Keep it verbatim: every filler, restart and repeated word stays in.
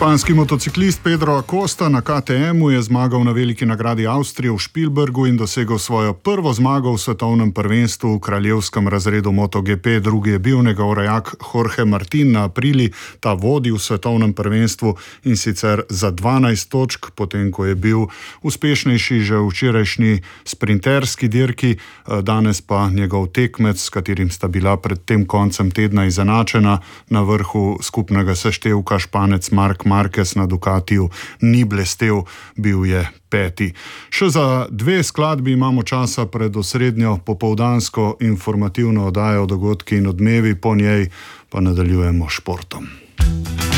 Španski motociklist Pedro Acosta na K T M-u je zmagal na veliki nagradi Avstrije v Spielbergu in dosegel svojo prvo zmago v svetovnem prvenstvu v kraljevskem razredu MotoGP. Drugi je bil njegov rojak Jorge Martin na Aprili, ta vodi v svetovnem prvenstvu in sicer za dvanajst točk, potem ko je bil uspešnejši že v včerajšnji sprinterski dirki, danes pa njegov tekmec, s katerim sta bila pred tem koncem tedna izenačena na vrhu skupnega seštevka, Španec Marc Marquez na Ducatiju ni blestel, bil je peti. Še za dve skladbi imamo časa pred osrednjo popoldansko informativno oddajo Dogodki in odmevi, po njej pa nadaljujemo športom.